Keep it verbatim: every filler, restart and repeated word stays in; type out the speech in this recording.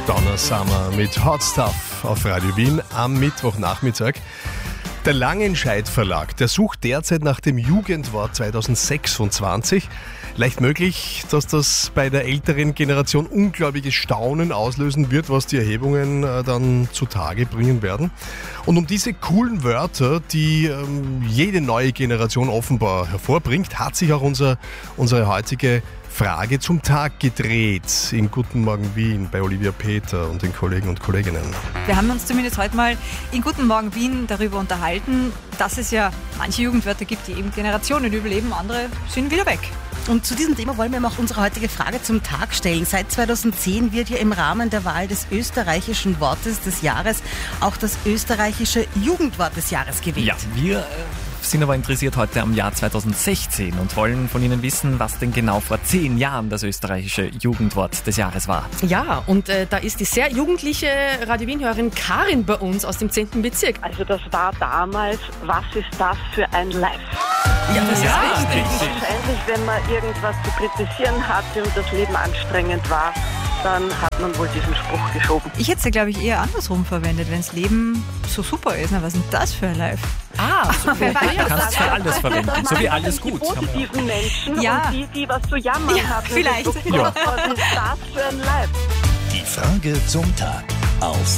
Donna Summer mit Hot Stuff auf Radio Wien am Mittwochnachmittag. Der Langenscheidt Verlag, der sucht derzeit nach dem Jugendwort zwanzig sechsundzwanzig. Leicht möglich, dass das bei der älteren Generation unglaubliches Staunen auslösen wird, was die Erhebungen äh, dann zutage bringen werden. Und um diese coolen Wörter, die ähm, jede neue Generation offenbar hervorbringt, hat sich auch unser, unsere heutige Frage zum Tag gedreht in Guten Morgen Wien bei Olivia Peter und den Kollegen und Kolleginnen. Wir haben uns zumindest heute mal in Guten Morgen Wien darüber unterhalten, dass es ja manche Jugendwörter gibt, die eben Generationen überleben, andere sind wieder weg. Und zu diesem Thema wollen wir auch unsere heutige Frage zum Tag stellen. Seit zweitausendzehn wird ja im Rahmen der Wahl des österreichischen Wortes des Jahres auch das österreichische Jugendwort des Jahres gewählt. Ja, wir sind aber interessiert heute am Jahr zweitausendsechzehn und wollen von Ihnen wissen, was denn genau vor zehn Jahren das österreichische Jugendwort des Jahres war. Ja, und äh, da ist die sehr jugendliche Radio Wien-Hörerin Karin bei uns aus dem zehnten Bezirk. Also das war damals, was ist das für ein Live? Ja, das Ja. ist richtig. Wahrscheinlich, wenn man irgendwas zu kritisieren hatte und das Leben anstrengend war, dann hat man wohl diesen Spruch geschoben. Ich hätte es ja, glaube ich, eher andersrum verwendet, wenn das Leben so super ist. Na, was ist denn das für ein Life? Ah, so Du kannst für alles verwenden, so wie alles Die gut. positiven Menschen Ja. und die, die was zu jammern Ja, hatten. vielleicht. So, Ja. was ist das für ein Live? Die Frage zum Tag auf